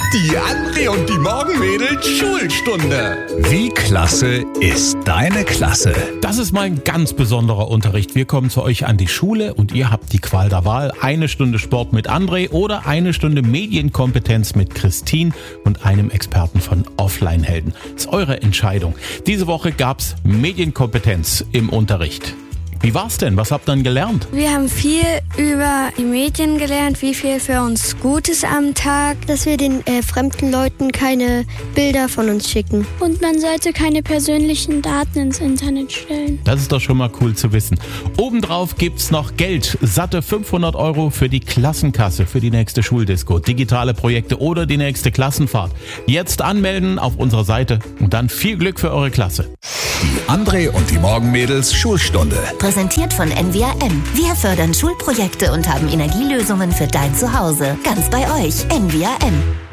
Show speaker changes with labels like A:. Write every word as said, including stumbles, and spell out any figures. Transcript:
A: Die André und die Morgenmädels Schulstunde.
B: Wie klasse ist deine Klasse?
C: Das ist mal ein ganz besonderer Unterricht. Wir kommen zu euch an die Schule und ihr habt die Qual der Wahl. Eine Stunde Sport mit André oder eine Stunde Medienkompetenz mit Christine und einem Experten von Offline-Helden. Das ist eure Entscheidung. Diese Woche gab's Medienkompetenz im Unterricht. Wie war's denn? Was habt ihr denn gelernt?
D: Wir haben viel über die Medien gelernt, wie viel für uns gut ist am Tag.
E: Dass wir den äh, fremden Leuten keine Bilder von uns schicken.
F: Und man sollte keine persönlichen Daten ins Internet stellen.
C: Das ist doch schon mal cool zu wissen. Obendrauf gibt's noch Geld. Satte fünfhundert Euro für die Klassenkasse, für die nächste Schuldisco, digitale Projekte oder die nächste Klassenfahrt. Jetzt anmelden auf unserer Seite und dann viel Glück für eure Klasse.
B: Die André und die Morgenmädels Schulstunde.
G: Präsentiert von N V R M. Wir fördern Schulprojekte und haben Energielösungen für dein Zuhause. Ganz bei euch. N V R M.